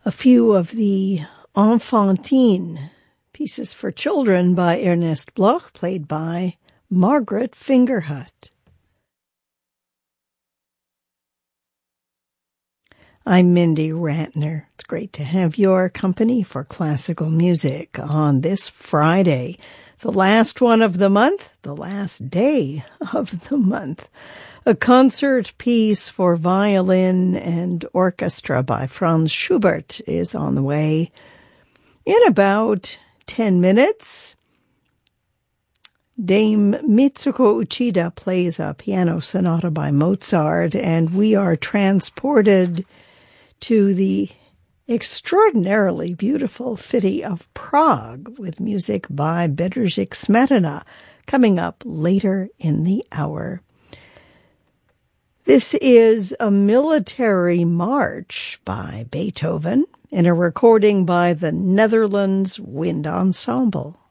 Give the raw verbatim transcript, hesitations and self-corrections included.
a few of the Enfantine, pieces for children by Ernest Bloch, played by Margaret Fingerhut. I'm Mindy Ratner. It's great to have your company for classical music on this Friday, the last one of the month, the last day of the month. A concert piece for violin and orchestra by Franz Schubert is on the way in about ten minutes. Dame Mitsuko Uchida plays a piano sonata by Mozart, and we are transported to the extraordinarily beautiful city of Prague with music by Bedřich Smetana coming up later in the hour. This is a military march by Beethoven in a recording by the Netherlands Wind Ensemble.